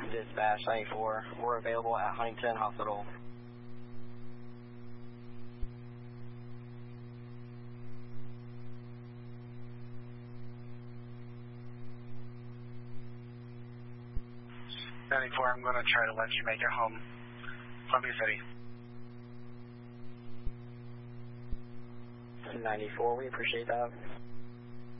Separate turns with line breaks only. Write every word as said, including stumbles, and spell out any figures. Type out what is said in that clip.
Dispatch ninety-four. We're available at Huntington Hospital.
ninety-four, I'm going to try to let you make it home. Columbia City.
ninety-four, we appreciate that.